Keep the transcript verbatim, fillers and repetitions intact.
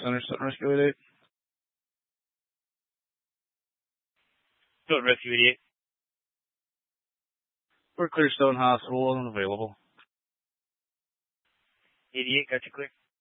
Center, Sutton Rescue eighty-eight. Sutton Rescue eighty-eight. For Clearstone Hospital, unavailable. eighty-eight, got you clear.